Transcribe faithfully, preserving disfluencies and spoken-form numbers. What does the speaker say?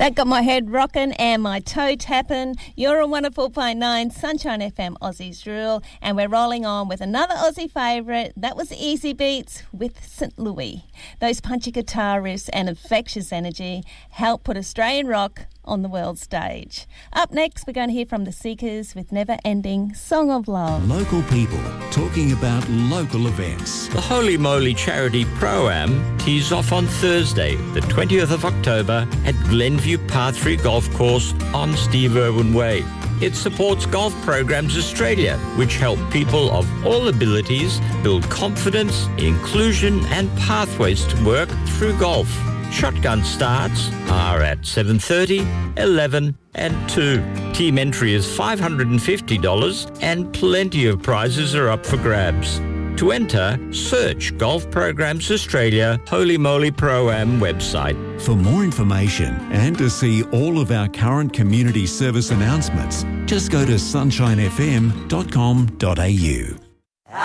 That got my head rocking and my toe tapping. You're on one oh four point nine Sunshine F M, Aussie's Rule, and we're rolling on with another Aussie favourite. That was Easy Beats with Saint Louis. Those punchy guitar riffs and infectious energy help put Australian rock on the world stage. Up next, we're going to hear from the Seekers with Never Ending Song of Love. Local people talking about local events. The Holy Moly Charity Pro-Am tees off on Thursday, the twentieth of October at Glenview Par three Golf Course on Steve Irwin Way. It supports Golf Programs Australia, which help people of all abilities build confidence, inclusion and pathways to work through golf. Shotgun starts are at seven thirty, eleven and two. Team entry is five hundred fifty dollars and plenty of prizes are up for grabs. To enter, search Golf Programs Australia Holy Moly Pro-Am website. For more information and to see all of our current community service announcements, just go to sunshine f m dot com dot a u.